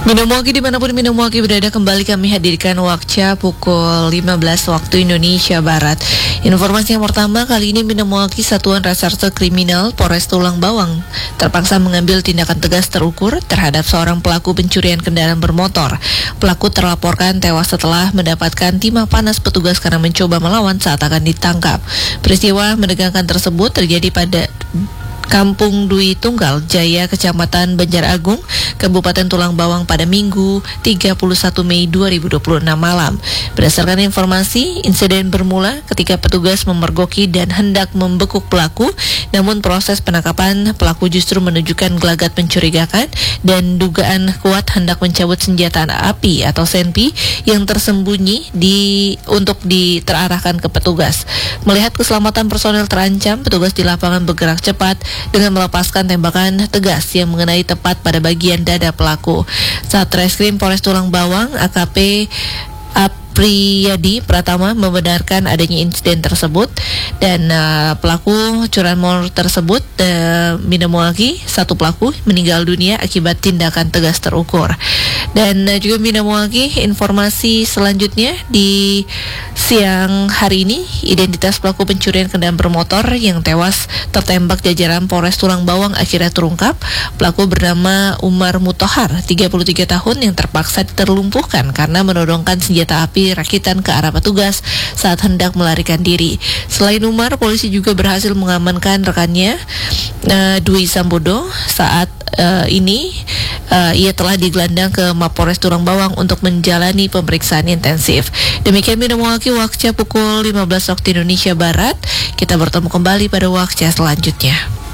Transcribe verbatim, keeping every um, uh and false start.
Minumwaki dimanapun Minumwaki berada, kembali kami hadirkan Wakca pukul lima belas waktu Indonesia Barat. Informasi yang pertama kali ini, Minumwaki Satuan Reserse Kriminal Polres Tulang Bawang terpaksa mengambil tindakan tegas terukur terhadap seorang pelaku pencurian kendaraan bermotor. Pelaku terlaporkan tewas setelah mendapatkan timah panas petugas karena mencoba melawan saat akan ditangkap. Peristiwa menegangkan tersebut terjadi pada Kampung Dwi Tunggal Jaya, Kecamatan Banjar Agung, Kabupaten Tulang Bawang pada Minggu tiga puluh satu Mei dua ribu dua puluh enam malam. Berdasarkan informasi, insiden bermula ketika petugas memergoki dan hendak membekuk pelaku, namun proses penangkapan pelaku justru menunjukkan gelagat mencurigakan dan dugaan kuat hendak mencabut senjata api atau senpi yang tersembunyi di untuk diterarahkan ke petugas. Melihat keselamatan personel terancam, petugas di lapangan bergerak cepat dengan melepaskan tembakan tegas yang mengenai tepat pada bagian dada pelaku. Satreskrim Polres Tulang Bawang A K P Priyadi Pratama membenarkan adanya insiden tersebut dan uh, pelaku curanmor tersebut uh, Minumwaki, satu pelaku meninggal dunia akibat tindakan tegas terukur. Dan uh, juga Minumwaki, informasi selanjutnya di siang hari ini, identitas pelaku pencurian kendaraan bermotor yang tewas tertembak jajaran Polres Tulang Bawang akhirnya terungkap. Pelaku bernama Umar Mutohar, tiga puluh tiga tahun, yang terpaksa terlumpuhkan karena menodongkan senjata api rakitan ke arah petugas saat hendak melarikan diri. Selain Umar, polisi juga berhasil mengamankan rekannya uh, Dwi Sambodo. Saat uh, ini uh, ia telah digelandang ke Mapolres Tulang Bawang untuk menjalani pemeriksaan intensif. Demikian Minumwaki Wakca pukul lima belas waktu Indonesia Barat. Kita bertemu kembali pada Wakca selanjutnya.